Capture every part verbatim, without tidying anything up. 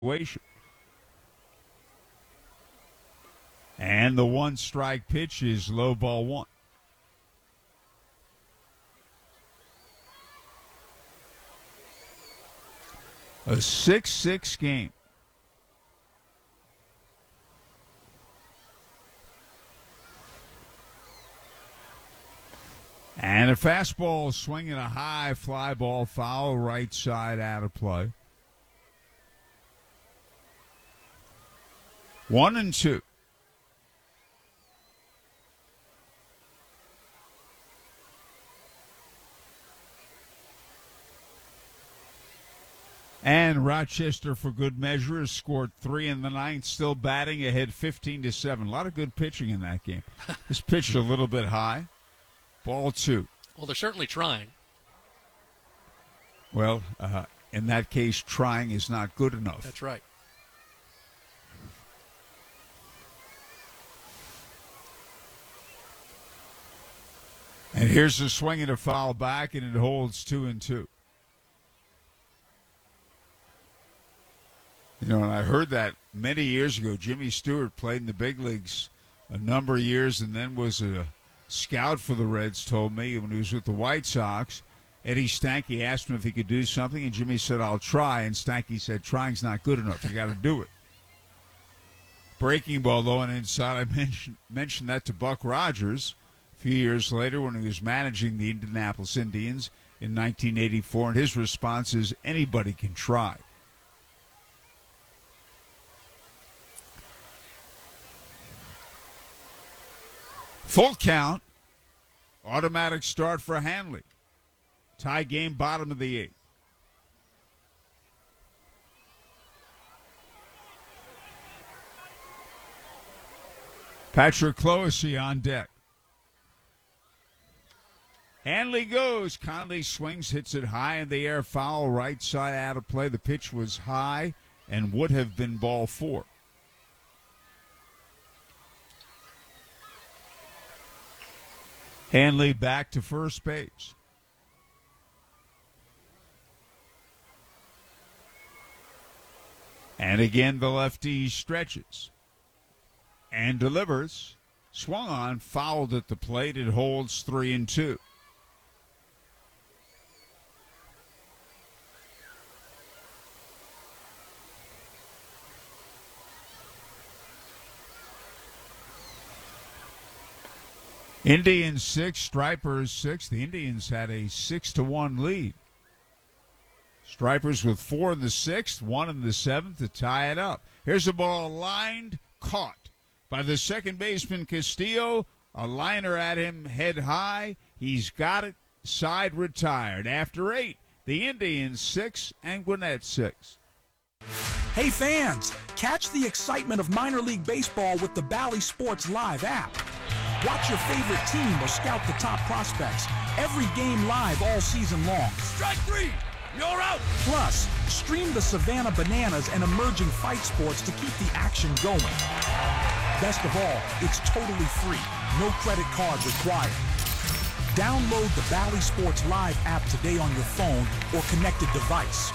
situation. And the one strike pitch is low ball one. A six six game. And a fastball swinging a high fly ball foul, right side out of play. One and two. And Rochester, for good measure, has scored three in the ninth, still batting ahead fifteen to seven. A lot of good pitching in that game. This pitched a little bit high. Ball two. Well, they're certainly trying. Well, uh, in that case, trying is not good enough. That's right. And here's the swing and a foul back, and it holds two and two. You know, and I heard that many years ago. Jimmy Stewart played in the big leagues a number of years and then was a scout for the Reds, told me, when he was with the White Sox. Eddie Stanky asked him if he could do something, and Jimmy said, I'll try. And Stanky said, trying's not good enough. You got to do it. Breaking ball, though, and inside. I mentioned, mentioned that to Buck Rogers a few years later when he was managing the Indianapolis Indians in nineteen eighty-four, and his response is, anybody can try. Full count, automatic start for Hanley. Tie game, bottom of the eighth. Patrick Clohessy on deck. Hanley goes. Conley swings, hits it high in the air, foul, right side out of play. The pitch was high and would have been ball four. Hanley back to first base. And again, the lefty stretches and delivers. Swung on, fouled at the plate. It holds three and two. Indians six, Stripers six. The Indians had a six to one lead. Stripers with four in the sixth, one in the seventh to tie it up. Here's a ball lined, caught by the second baseman Castillo. A liner at him, head high. He's got it. Side retired. After eight, the Indians six and Gwinnett six. Hey fans, catch the excitement of minor league baseball with the Bally Sports Live app. Watch your favorite team or scout the top prospects. Every game live all season long. Strike three! You're out! Plus, stream the Savannah Bananas and emerging fight sports to keep the action going. Best of all, it's totally free. No credit card required. Download the Bally Sports Live app today on your phone or connected device.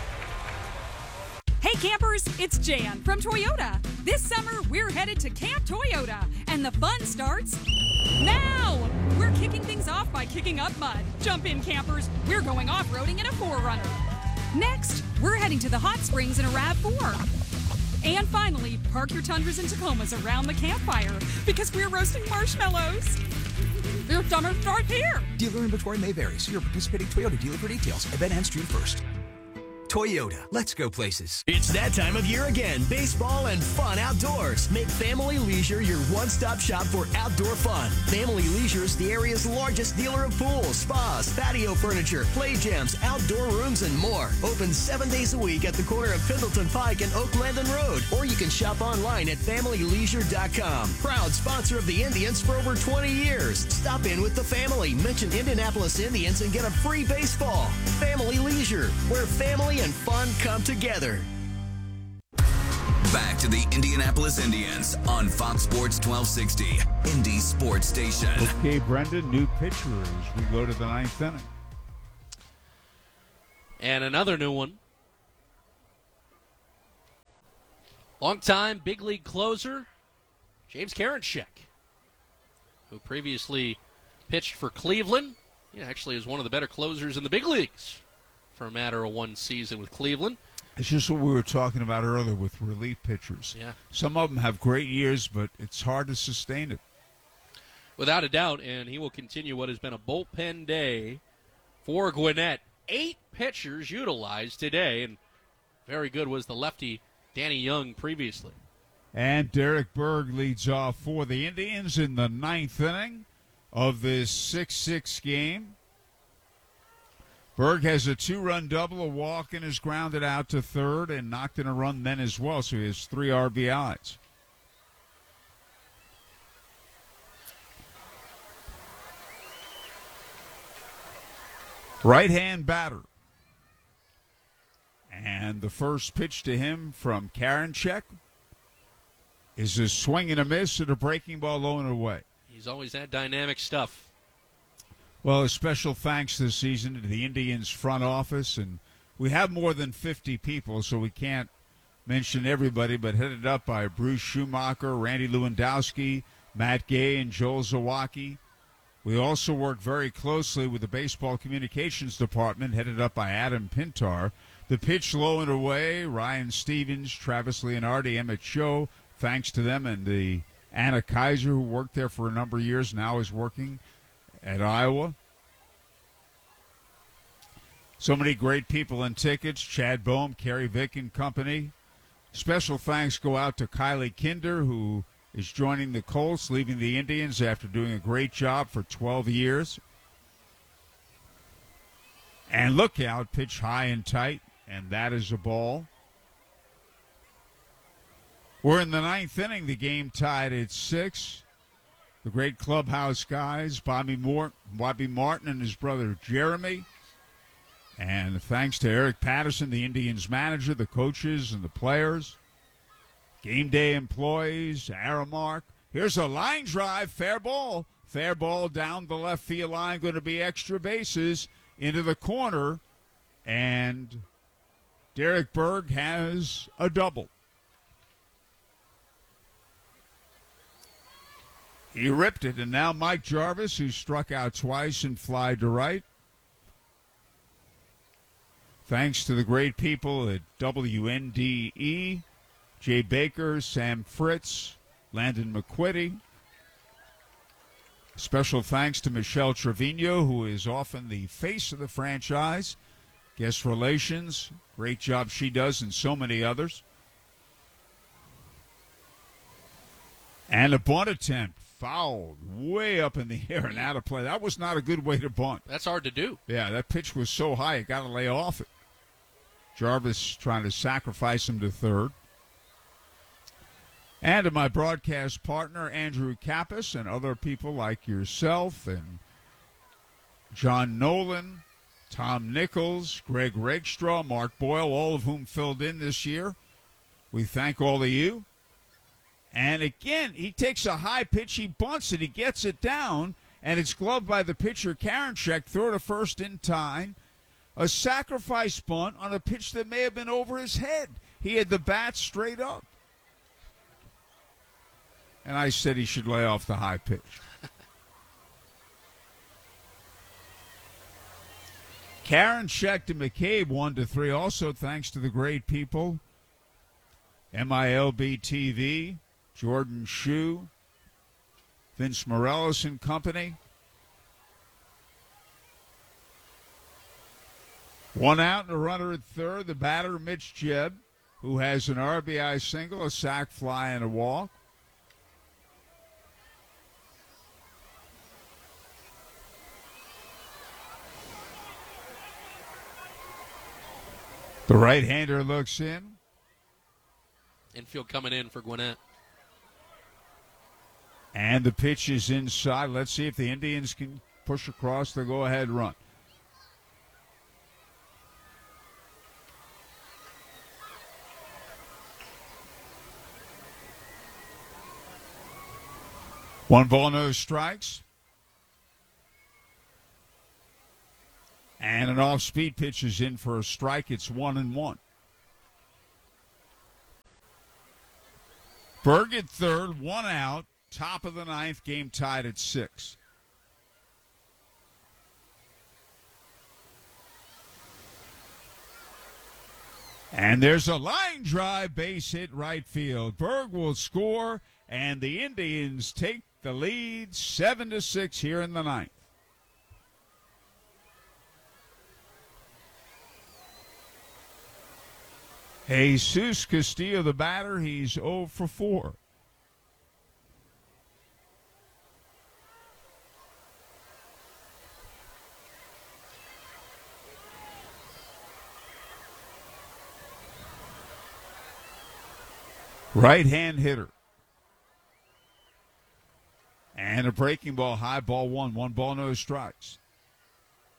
Hey campers, it's Jan from Toyota. This summer, we're headed to Camp Toyota, and the fun starts now! We're kicking things off by kicking up mud. Jump in, campers. We're going off-roading in a four runner. Next, we're heading to the hot springs in a RAV four. And finally, park your Tundras and Tacomas around the campfire because we're roasting marshmallows. Your summer starts here. Dealer inventory may vary. See your participating Toyota dealer for details. Event ends June first. Toyota, let's go places. It's that time of year again. Baseball and fun outdoors. Make Family Leisure your one-stop shop for outdoor fun. Family Leisure is the area's largest dealer of pools, spas, patio furniture, play gyms, outdoor rooms, and more. Open seven days a week at the corner of Pendleton Pike and Oak Landon Road. Or you can shop online at family leisure dot com. Proud sponsor of the Indians for over twenty years. Stop in with the family. Mention Indianapolis Indians and get a free baseball. Family Leisure, where family and fun come together. Back to the Indianapolis Indians on Fox Sports twelve sixty, Indy Sports Station. Okay, Brendan, new pitcher as we go to the ninth inning. And another new one. Longtime big league closer, James Karinchak, who previously pitched for Cleveland. He actually is one of the better closers in the big leagues for a matter of one season with Cleveland. It's just what we were talking about earlier with relief pitchers. Yeah. Some of them have great years, but it's hard to sustain it. Without a doubt, and he will continue what has been a bullpen day for Gwinnett. Eight pitchers utilized today, and very good was the lefty Danny Young previously. And Derek Berg leads off for the Indians in the ninth inning of this six six game. Berg has a two-run double, a walk, and is grounded out to third and knocked in a run then as well, so he has three R B Is. Right-hand batter. And the first pitch to him from Karinchak is a swing and a miss and a breaking ball low and away. He's always had dynamic stuff. Well, a special thanks this season to the Indians front office, and we have more than fifty people, so we can't mention everybody, but headed up by Bruce Schumacher, Randy Lewandowski, Matt Gay, and Joel Zawacki. We also work very closely with the baseball communications department, headed up by Adam Pintar. The pitch low and away, Ryan Stevens, Travis Leonardi, Emmett Cho, thanks to them, and the Anna Kaiser, who worked there for a number of years, now is working at Iowa. So many great people in tickets, Chad Bohm, Kerry Vick and company. Special thanks go out to Kylie Kinder, who is joining the Colts, leaving the Indians after doing a great job for twelve years. And look out, pitch high and tight, and that is a ball. We're in the ninth inning, the game tied at six. The great clubhouse guys, Bobby Moore, Bobby Martin and his brother Jeremy. And thanks to Eric Patterson, the Indians manager, the coaches, and the players. Game day employees, Aramark. Here's a line drive, fair ball. Fair ball down the left field line, going to be extra bases into the corner. And Derek Berg has a double. He ripped it, and now Mike Jarvis, who struck out twice and fly to right. Thanks to the great people at W N D E, Jay Baker, Sam Fritz, Landon McQuitty. Special thanks to Michelle Trevino, who is often the face of the franchise. Guest relations, great job she does, and so many others. And a bunt attempt. Fouled way up in the air and out of play. That was not a good way to bunt. That's hard to do. Yeah, that pitch was so high, it got to lay off it. Jarvis trying to sacrifice him to third. And to my broadcast partner, Andrew Kappas, and other people like yourself and John Nolan, Tom Nichols, Greg Rakestraw, Mark Boyle, all of whom filled in this year. We thank all of you. And again, he takes a high pitch, he bunts it, he gets it down, and it's gloved by the pitcher, Karinchak, throw to first in time. A sacrifice bunt on a pitch that may have been over his head. He had the bat straight up. And I said he should lay off the high pitch. Karinchak to McCabe, one to three. Also thanks to the great people, M I L B T V, Jordan Shue, Vince Morales and company. One out and a runner at third. The batter, Mitch Jebb, who has an R B I single, a sac fly, and a walk. The right-hander looks in. Infield coming in for Gwinnett. And the pitch is inside. Let's see if the Indians can push across the go-ahead run. One ball, no strikes. And an off-speed pitch is in for a strike. It's one and one. Berg at third, one out, top of the ninth, game tied at six. And there's a line drive, base hit right field. Berg will score, and the Indians take the lead seven to six here in the ninth. Jesus Castillo, the batter, he's oh for four. Right-hand hitter. And a breaking ball, high ball one. One ball, no strikes.